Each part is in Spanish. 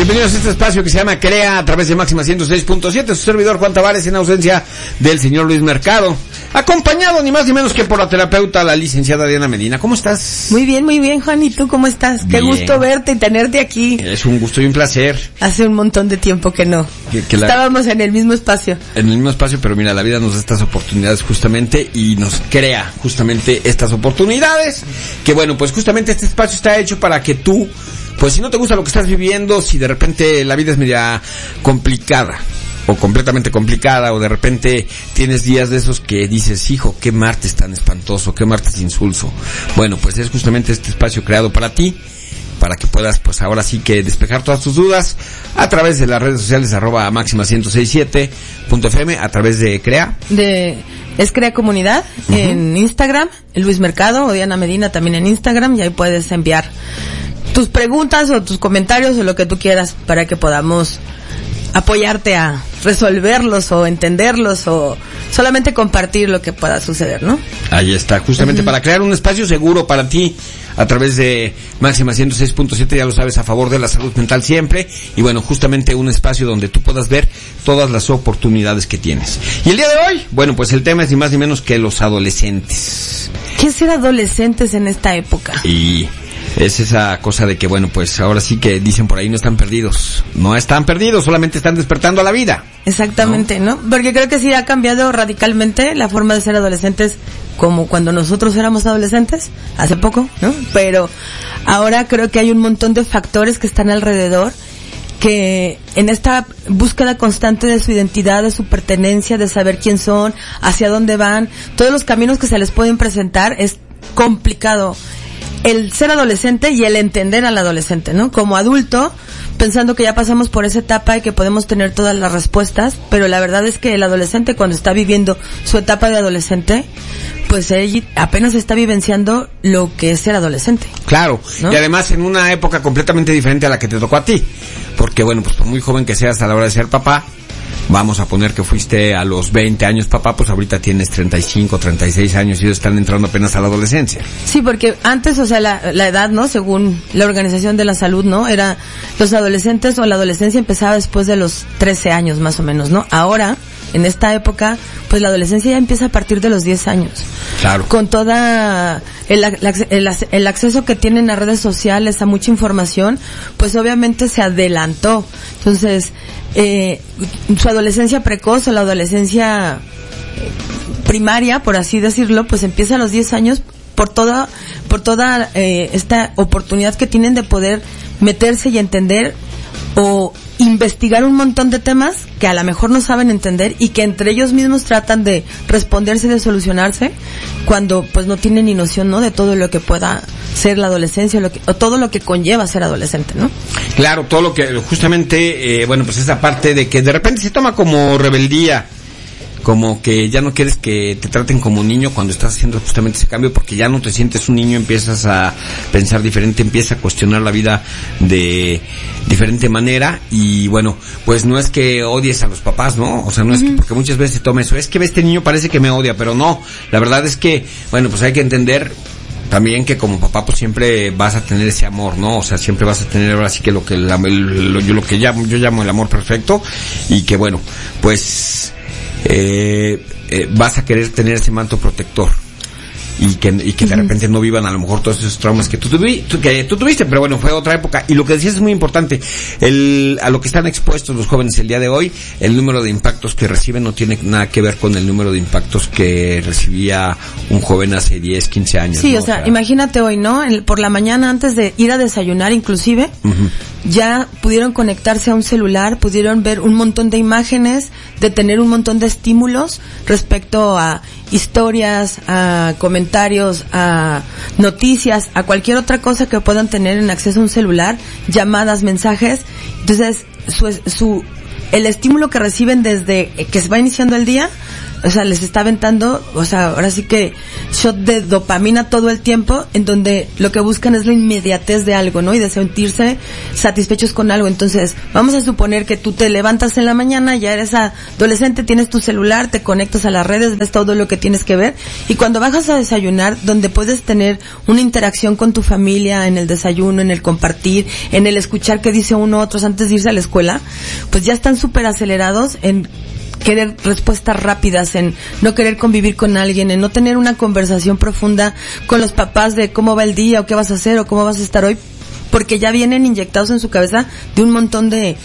Bienvenidos a este espacio que se llama CREA a través de Máxima 106.7, su servidor Juan Tavares en ausencia del señor Luis Mercado, acompañado ni más ni menos que por la terapeuta, la licenciada Diana Medina. ¿Cómo estás? Muy bien, Juan. ¿Y tú cómo estás? Qué gusto verte y tenerte aquí. Es un gusto y un placer. Hace un montón de tiempo que no. Estábamos en el mismo espacio. En el mismo espacio, pero mira, la vida nos da estas oportunidades justamente y nos crea justamente estas oportunidades. Que bueno, pues justamente este espacio está hecho para que tú, pues si no te gusta lo que estás viviendo, si de repente la vida es media complicada o completamente complicada, o de repente tienes días de esos que dices, hijo, qué martes tan espantoso, qué martes insulso. Bueno, pues es justamente este espacio creado para ti, para que puedas, pues ahora sí que despejar todas tus dudas a través de las redes sociales @máxima1067.fm, a través de CREA. Es CREA Comunidad, en Instagram, Luis Mercado o Diana Medina también en Instagram, y ahí puedes enviar tus preguntas o tus comentarios o lo que tú quieras para que podamos apoyarte a resolverlos o entenderlos o solamente compartir lo que pueda suceder, ¿no? Ahí está, justamente para crear un espacio seguro para ti a través de Máxima 106.7, ya lo sabes, a favor de la salud mental siempre, y bueno, justamente un espacio donde tú puedas ver todas las oportunidades que tienes. Y el día de hoy, bueno, pues el tema es ni más ni menos que los adolescentes. ¿Qué es ser adolescentes en esta época? Y es esa cosa de que, bueno, pues ahora sí que dicen por ahí, no están perdidos, solamente están despertando a la vida. Exactamente, ¿no? Porque creo que sí ha cambiado radicalmente la forma de ser adolescentes, como cuando nosotros éramos adolescentes, hace poco, ¿no? Pero ahora creo que hay un montón de factores que están alrededor, que en esta búsqueda constante de su identidad, de su pertenencia, de saber quién son, hacia dónde van, todos los caminos que se les pueden presentar, es complicado el ser adolescente y el entender al adolescente, ¿no? Como adulto, pensando que ya pasamos por esa etapa y que podemos tener todas las respuestas, pero la verdad es que el adolescente, cuando está viviendo su etapa de adolescente, pues él apenas está vivenciando lo que es ser adolescente. Claro, ¿no? Y además en una época completamente diferente a la que te tocó a ti, porque bueno, pues por muy joven que seas a la hora de ser papá, vamos a poner que fuiste a los 20 años papá, pues ahorita tienes 35, 36 años y ellos están entrando apenas a la adolescencia. Sí, porque antes, o sea, la edad, ¿no? Según la Organización de la Salud, ¿no? Era los adolescentes o la adolescencia empezaba después de los 13 años más o menos, ¿no? Ahora, en esta época, pues la adolescencia ya empieza a partir de los 10 años. Claro. Con toda el acceso que tienen a redes sociales, a mucha información, pues obviamente se adelantó. Entonces, su adolescencia precoz o la adolescencia primaria, por así decirlo, pues empieza a los 10 años por toda esta oportunidad que tienen de poder meterse y entender o investigar un montón de temas que a lo mejor no saben entender y que entre ellos mismos tratan de responderse y de solucionarse cuando pues no tienen ni noción, ¿no? De todo lo que pueda ser la adolescencia o todo lo que conlleva ser adolescente, ¿no? Claro, todo lo que justamente, bueno, pues esa parte de que de repente se toma como rebeldía, como que ya no quieres que te traten como niño cuando estás haciendo justamente ese cambio, porque ya no te sientes un niño, empiezas a pensar diferente, empiezas a cuestionar la vida de diferente manera, y bueno, pues no es que odies a los papás, ¿no? O sea, no es que, porque muchas veces se toma eso, es que este niño parece que me odia, pero no, la verdad es que, bueno, pues hay que entender también que como papá pues siempre vas a tener ese amor, ¿no? O sea, siempre vas a tener ahora sí que yo yo llamo el amor perfecto, y que bueno, pues vas a querer tener ese manto protector y que de repente no vivan a lo mejor todos esos traumas que tú tuviste, pero bueno, fue otra época. Y lo que decías es muy importante, a lo que están expuestos los jóvenes el día de hoy, el número de impactos que reciben no tiene nada que ver con el número de impactos que recibía un joven hace 10, 15 años. Sí, ¿no? O sea, imagínate hoy, ¿no? Por la mañana, antes de ir a desayunar inclusive, ya pudieron conectarse a un celular, pudieron ver un montón de imágenes, de tener un montón de estímulos respecto a historias, a comentarios, a noticias, a cualquier otra cosa que puedan tener en acceso a un celular, llamadas, mensajes. Entonces, el estímulo que reciben desde que se va iniciando el día o sea, les está aventando, o sea, ahora sí que shot de dopamina todo el tiempo, en donde lo que buscan es la inmediatez de algo, ¿no? Y de sentirse satisfechos con algo. Entonces, vamos a suponer que tú te levantas en la mañana, ya eres adolescente, tienes tu celular, te conectas a las redes, ves todo lo que tienes que ver, y cuando bajas a desayunar, donde puedes tener una interacción con tu familia, en el desayuno, en el compartir, en el escuchar qué dice uno a otros antes de irse a la escuela, pues ya están súper acelerados en querer respuestas rápidas, en no querer convivir con alguien, en no tener una conversación profunda con los papás de cómo va el día, o qué vas a hacer, o cómo vas a estar hoy, porque ya vienen inyectados en su cabeza de un montón de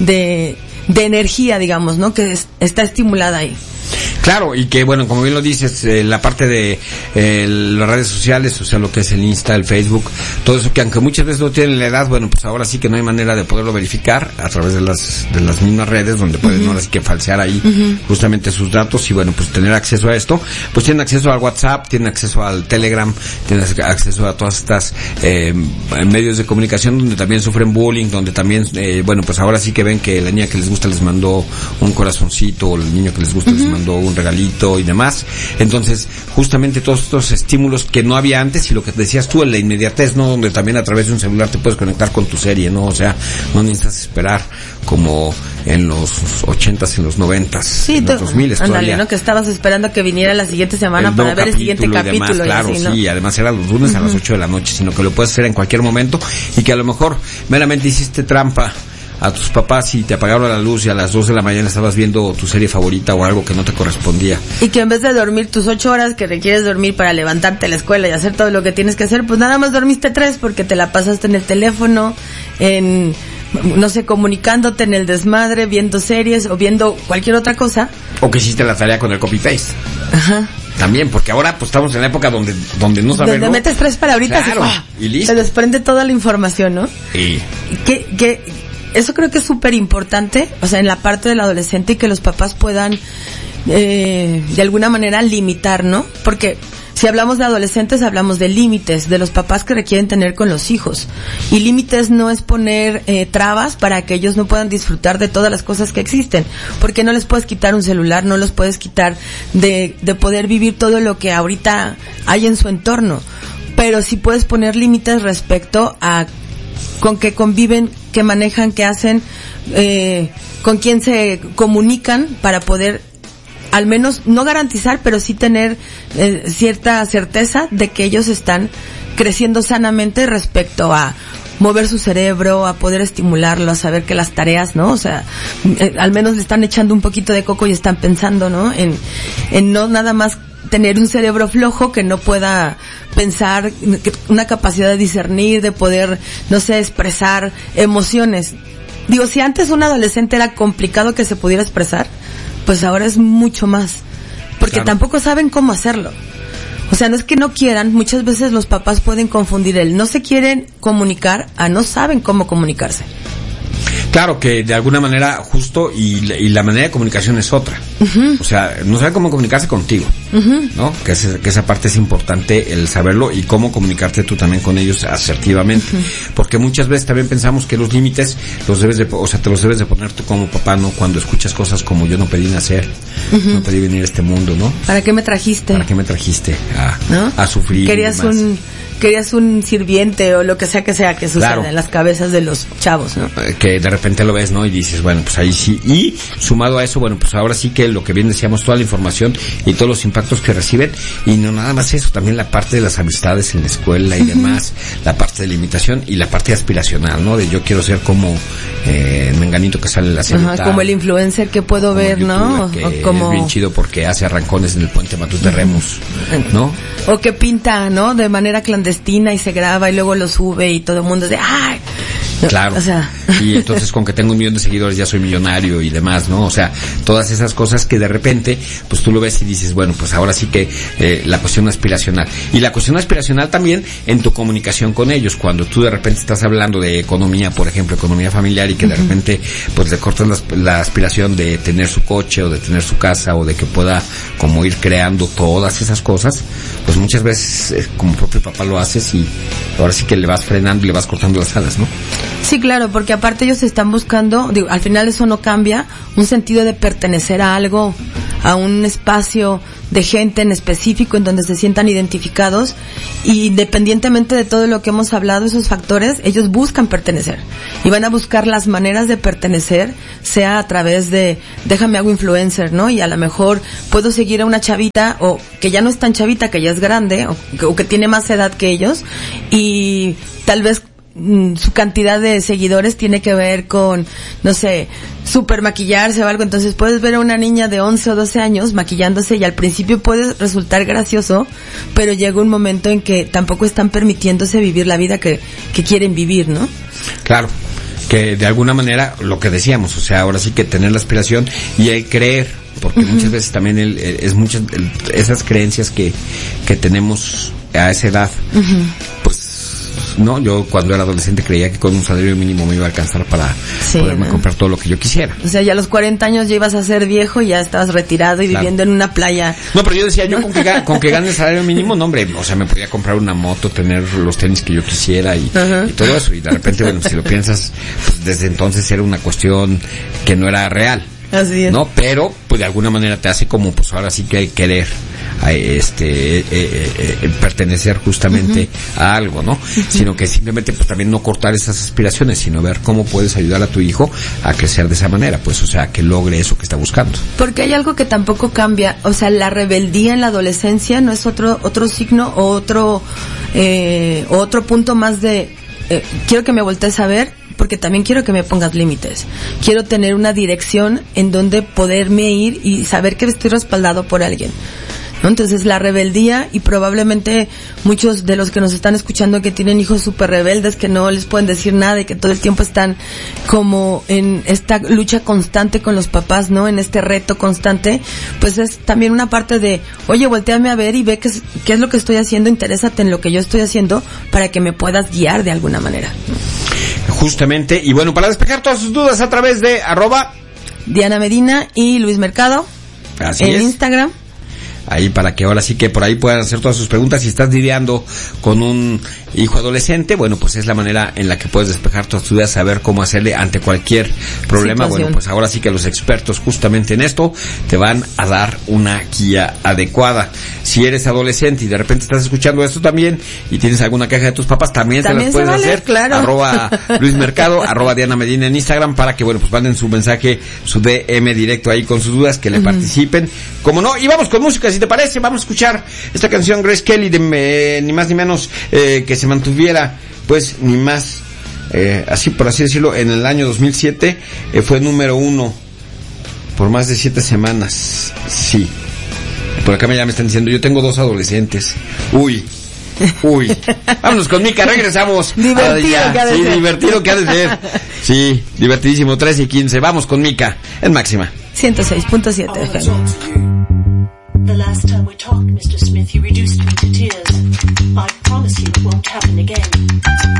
energía, digamos, ¿no? Que está estimulada ahí. Claro, y que bueno, como bien lo dices, la parte de las redes sociales, o sea, lo que es el Insta, el Facebook, todo eso que aunque muchas veces no tienen la edad, bueno, pues ahora sí que no hay manera de poderlo verificar a través de las mismas redes, donde pueden ahora sí que falsear ahí justamente sus datos y bueno, pues tener acceso a esto, pues tienen acceso al WhatsApp, tienen acceso al Telegram, tienen acceso a todas estas medios de comunicación donde también sufren bullying, donde también, bueno, pues ahora sí que ven que la niña que les gusta les mandó un corazoncito, o el niño que les gusta les mandó un regalito y demás. Entonces, justamente todos estos estímulos que no había antes, y lo que decías tú, en la inmediatez, ¿no? Donde también a través de un celular te puedes conectar con tu serie, ¿no? O sea, no necesitas esperar como en los 80s, en los 90s, sí, en los 2000s todavía. ¿no? Que estabas esperando que viniera la siguiente semana para ver el siguiente capítulo. Demás, claro, y así, ¿no? Sí, además era los lunes a las 8 de la noche, sino que lo puedes hacer en cualquier momento y que a lo mejor meramente hiciste trampa a tus papás y te apagaron la luz y a las 2 de la mañana estabas viendo tu serie favorita o algo que no te correspondía. Y que en vez de dormir tus 8 horas que requieres dormir para levantarte a la escuela y hacer todo lo que tienes que hacer, pues nada más dormiste 3 porque te la pasaste en el teléfono, no sé, comunicándote en el desmadre, viendo series o viendo cualquier otra cosa. O que hiciste la tarea con el copy-paste. Ajá. También, porque ahora pues estamos en la época donde no sabemos. Donde metes 3 palabritas, claro, y listo. Se desprende toda la información, ¿no? Y eso creo que es súper importante, o sea, en la parte del adolescente, y que los papás puedan de alguna manera limitar, ¿no? Porque si hablamos de adolescentes, hablamos de límites, de los papás que requieren tener con los hijos. Y límites no es poner trabas para que ellos no puedan disfrutar de todas las cosas que existen. Porque no les puedes quitar un celular, no los puedes quitar de poder vivir todo lo que ahorita hay en su entorno. Pero sí puedes poner límites respecto a con qué conviven, qué manejan, qué hacen, con quién se comunican, para poder al menos no garantizar, pero sí tener cierta certeza de que ellos están creciendo sanamente respecto a mover su cerebro, a poder estimularlo, a saber que las tareas, ¿no? O sea, al menos le están echando un poquito de coco y están pensando, ¿no? En no nada más tener un cerebro flojo que no pueda pensar, una capacidad de discernir, de poder, no sé, expresar emociones. Digo, si antes un adolescente era complicado que se pudiera expresar, pues ahora es mucho más, porque claro, tampoco saben cómo hacerlo. O sea, no es que no quieran, muchas veces los papás pueden confundir el no se quieren comunicar a no saben cómo comunicarse. Claro, que de alguna manera justo, y la manera de comunicación es otra. O sea, no saben cómo comunicarse contigo, ¿no? Que esa parte es importante, el saberlo, y cómo comunicarte tú también con ellos asertivamente. Porque muchas veces también pensamos que los límites te los debes de poner tú como papá, ¿no? Cuando escuchas cosas como yo no pedí nacer, no pedí venir a este mundo, ¿no? ¿Para qué me trajiste? ¿Para qué me trajiste ¿no? a sufrir? Querías un sirviente o lo que sea que suceda, claro, en las cabezas de los chavos, ¿no? Que de repente lo ves, ¿no? Y dices, bueno, pues ahí sí. Y sumado a eso, bueno, pues ahora sí que lo que bien decíamos, toda la información y todos los impactos que reciben. Y no nada más eso, también la parte de las amistades en la escuela y demás, la parte de la imitación y la parte aspiracional, ¿no? De yo quiero ser como menganito que sale en la serie. Como el influencer que puedo ver, ¿no? Que o como... es bien chido porque hace arrancones en el puente Matute Remus, ¿no? O que pinta, ¿no? De manera clandestina y se graba y luego lo sube y todo el mundo dice, ¡ay! Claro, o sea. Y entonces con que tengo 1 millón de seguidores ya soy millonario y demás, ¿no? O sea, todas esas cosas que de repente, pues tú lo ves y dices, bueno, pues ahora sí que la cuestión aspiracional. Y la cuestión aspiracional también en tu comunicación con ellos, cuando tú de repente estás hablando de economía, por ejemplo, economía familiar, y que de repente pues le cortas la aspiración de tener su coche o de tener su casa o de que pueda como ir creando todas esas cosas, pues muchas veces como propio papá lo haces y ahora sí que le vas frenando y le vas cortando las alas, ¿no? Sí, claro, porque aparte ellos están buscando, digo, al final eso no cambia, un sentido de pertenecer a algo a un espacio de gente en específico en donde se sientan identificados, y independientemente de todo lo que hemos hablado, esos factores, ellos buscan pertenecer y van a buscar las maneras de pertenecer, sea a través de déjame hago influencer, ¿no? Y a lo mejor puedo seguir a una chavita, o que ya no es tan chavita, que ya es grande, o que tiene más edad que ellos, y tal vez su cantidad de seguidores tiene que ver con, no sé, super maquillarse o algo. Entonces puedes ver a una niña de 11 o 12 años maquillándose y al principio puede resultar gracioso, pero llega un momento en que tampoco están permitiéndose vivir la vida que quieren vivir, ¿no? Claro, que de alguna manera, lo que decíamos, o sea, ahora sí que tener la aspiración y el creer, porque muchas veces también esas creencias que tenemos a esa edad, pues no, yo cuando era adolescente creía que con un salario mínimo me iba a alcanzar para poderme comprar todo lo que yo quisiera. O sea, ya a los 40 años ya ibas a ser viejo y ya estabas retirado y viviendo en una playa. No, pero yo decía, yo con que gane el salario mínimo, no hombre, o sea, me podía comprar una moto, tener los tenis que yo quisiera y todo eso. Y de repente, bueno, si lo piensas, pues desde entonces era una cuestión que no era real. Así es. ¿No? Pero, pues de alguna manera te hace como, pues ahora sí que el querer, pertenecer justamente a algo, ¿no? Sino que simplemente, pues también no cortar esas aspiraciones, sino ver cómo puedes ayudar a tu hijo a crecer de esa manera, pues, o sea, que logre eso que está buscando. Porque hay algo que tampoco cambia, o sea, la rebeldía en la adolescencia no es otro signo o otro punto más de, quiero que me voltees a ver, porque también quiero que me pongas límites. Quiero tener una dirección en donde poderme ir y saber que estoy respaldado por alguien, ¿no? Entonces la rebeldía, y probablemente muchos de los que nos están escuchando que tienen hijos súper rebeldes, que no les pueden decir nada y que todo el tiempo están como en esta lucha constante con los papás, ¿no? En este reto constante, pues es también una parte de, oye, voltéame a ver y ve qué es lo que estoy haciendo, interésate en lo que yo estoy haciendo para que me puedas guiar de alguna manera. Justamente, y bueno, para despejar todas sus dudas a través de Diana Medina y Luis Mercado. Así en es. Instagram. Ahí para que ahora sí que por ahí puedan hacer todas sus preguntas. Si estás lidiando con un hijo adolescente, bueno, pues es la manera en la que puedes despejar todas tus dudas, saber cómo hacerle ante cualquier problema. Situación. Bueno, pues ahora sí que los expertos justamente en esto te van a dar una guía adecuada. Si eres adolescente y de repente estás escuchando esto también y tienes alguna queja de tus papás, también se las puedes hacer. Claro. Luis Mercado, Diana Medina en Instagram, para que, bueno, pues manden su mensaje, su DM directo ahí con sus dudas, que le participen. Como no, y vamos con música, si te parece, vamos a escuchar esta canción Grace Kelly de ni más ni menos que se mantuviera, pues, ni más, así por así decirlo, en el año 2007, fue número 1 por más de 7 semanas, sí. Por acá ya me están diciendo, yo tengo 2 adolescentes. Uy. Vámonos con Mika, regresamos. Divertido que ha de ser. Sí, divertido que ha de ser. Sí, divertidísimo, 13 y 15. Vamos con Mika, en Máxima 106.7 FM. The last time we talked, Mr. Smith, you reduced me to tears. I promise you it won't happen again.